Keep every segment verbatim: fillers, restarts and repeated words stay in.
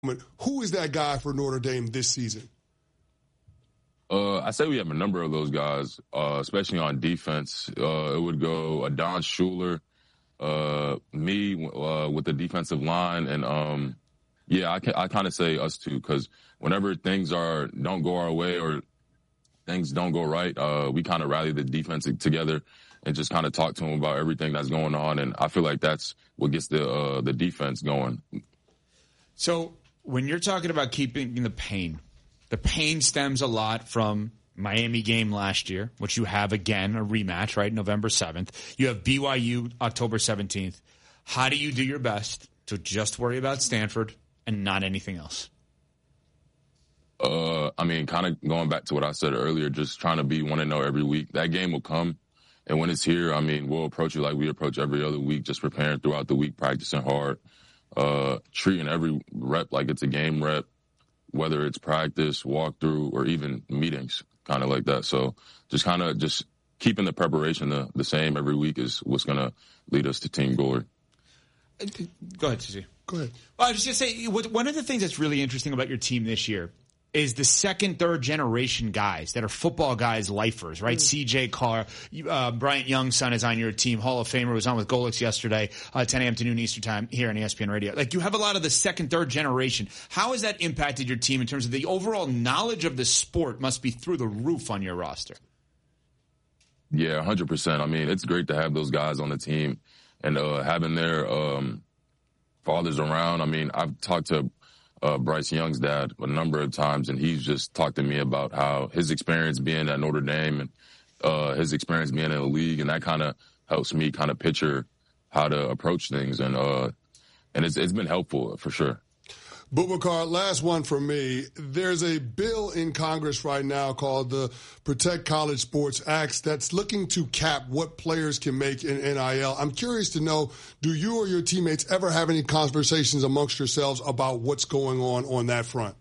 Who is that guy for Notre Dame this season? Uh, I say we have a number of those guys, uh, especially on defense. Uh, it would go Adon Schuler, uh, me uh, with the defensive line, and um, yeah, I, can, I kind of say us too, because whenever things are don't go our way or things don't go right, uh, we kind of rally the defense together and just kind of talk to them about everything that's going on, and I feel like that's what gets the uh, the defense going. So when you're talking about keeping the pain, the pain stems a lot from Miami game last year, which you have again, a rematch, right, November seventh. You have B Y U October seventeenth. How do you do your best to just worry about Stanford and not anything else? Uh, I mean, kind of going back to what I said earlier, just trying to be one and oh every week. That game will come, and when it's here, I mean, we'll approach it like we approach every other week, just preparing throughout the week, practicing hard, uh, treating every rep like it's a game rep, whether it's practice, walkthrough, or even meetings, kind of like that. So just kind of just keeping the preparation the, the same every week is what's going to lead us to team glory. Go ahead, Susie. Go ahead. Well, I was just going to say, one of the things that's really interesting about your team this year is the second, third generation guys that are football guys, lifers, right? Mm. C J Carr, uh, Bryant Young's son is on your team. Hall of Famer was on with Golix yesterday, uh, ten a.m. to noon Eastern time here on E S P N Radio. Like, you have a lot of the second, third generation. How has that impacted your team in terms of the overall knowledge of the sport must be through the roof on your roster? Yeah, one hundred percent. I mean, it's great to have those guys on the team and uh, having their um, fathers around. I mean, I've talked to Uh, Bryce Young's dad a number of times, and he's just talked to me about how his experience being at Notre Dame and uh, his experience being in the league, and that kind of helps me kind of picture how to approach things, and uh, and it's it's been helpful for sure. Boubacar, last one for me. There's a bill in Congress right now called the Protect College Sports Act that's looking to cap what players can make in N I L. I'm curious to know, do you or your teammates ever have any conversations amongst yourselves about what's going on on that front?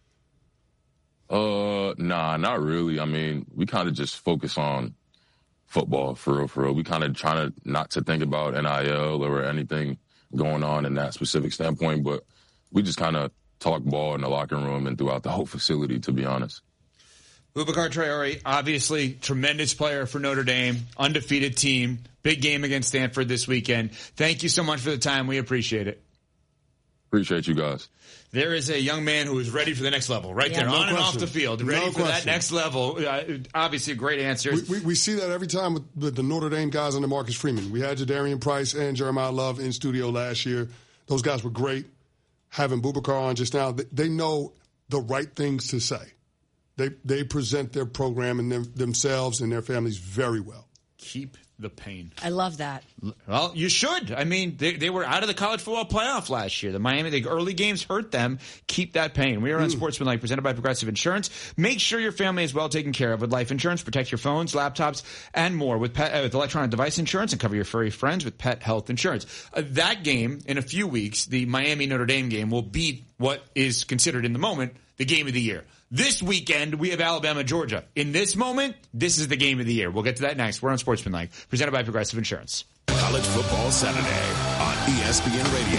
Uh, nah, not really. I mean, we kind of just focus on football for real, for real. We kind of trying to not to think about N I L or anything going on in that specific standpoint, but we just kind of talk ball in the locker room and throughout the whole facility, to be honest. Boubacar Traore, obviously tremendous player for Notre Dame, undefeated team, big game against Stanford this weekend. Thank you so much for the time. We appreciate it. Appreciate you guys. There is a young man who is ready for the next level, right yeah, there, no on question. and off the field, ready no for question. that next level. Uh, obviously, a great answer. We, we, we see that every time with, with the Notre Dame guys under Marcus Freeman. We had Jadarian Price and Jeremiah Love in studio last year. Those guys were great. Having Boubacar on just now, they know the right things to say. They they present their program and them, themselves and their families very well. Keep the pain. I love that. Well, you should. I mean, they they were out of the college football playoff last year. The Miami, the early games hurt them. Keep that pain. We are on mm. Sportsmanlike, presented by Progressive Insurance. Make sure your family is well taken care of with life insurance. Protect your phones, laptops, and more with pet, uh, with electronic device insurance, and cover your furry friends with pet health insurance. Uh, that game, in a few weeks, the Miami-Notre Dame game, will beat what is considered in the moment the game of the year. This weekend, we have Alabama-Georgia. In this moment, this is the game of the year. We'll get to that next. We're on Sportsmanlike, presented by Progressive Insurance. College Football Saturday on E S P N Radio.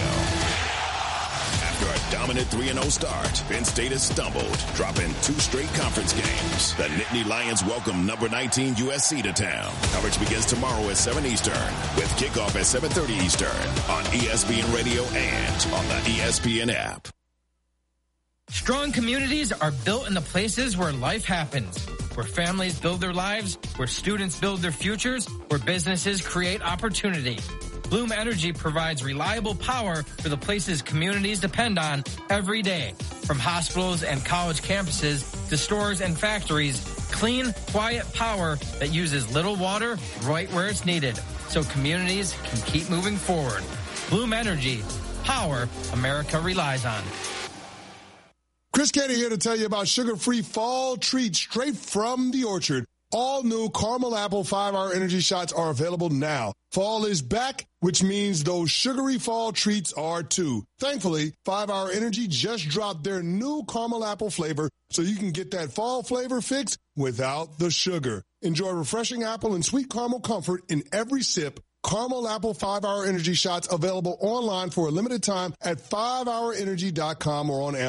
After a dominant three and oh start, Penn State has stumbled, dropping two straight conference games. The Nittany Lions welcome number nineteen U S C to town. Coverage begins tomorrow at seven Eastern, with kickoff at seven thirty Eastern on E S P N Radio and on the E S P N app. Strong communities are built in the places where life happens, where families build their lives, where students build their futures, where businesses create opportunity. Bloom Energy provides reliable power for the places communities depend on every day. From hospitals and college campuses to stores and factories, clean, quiet power that uses little water right where it's needed, so communities can keep moving forward. Bloom Energy, power America relies on. Chris Canty here to tell you about sugar-free fall treats straight from the orchard. All new caramel apple five-hour energy shots are available now. Fall is back, which means those sugary fall treats are too. Thankfully, five-hour Energy just dropped their new caramel apple flavor, so you can get that fall flavor fix without the sugar. Enjoy refreshing apple and sweet caramel comfort in every sip. Caramel Apple five hour Energy Shots available online for a limited time at five hour energy dot com or on Amazon.